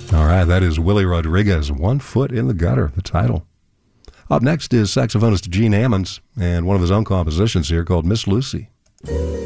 All right, that is Willie Rodriguez, One Foot in the Gutter, the title. Up next is saxophonist Gene Ammons and one of his own compositions here called Miss Lucy.